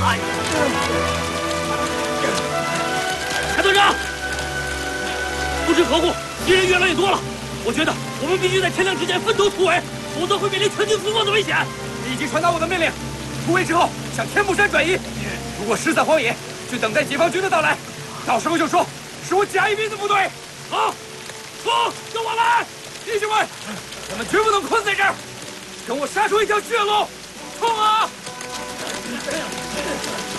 蔡队长，不知何故，敌人越来越多了。我觉得我们必须在天亮之前分头突围，否则会面临全军覆没的危险。 立即传达我的命令，突围之后向天目山转移。如果失散荒野，就等待解放军的到来。到时候就说是我甲一兵的部队。好，冲，跟我来！弟兄们，我们绝不能困在这儿，跟我杀出一条血路！冲啊！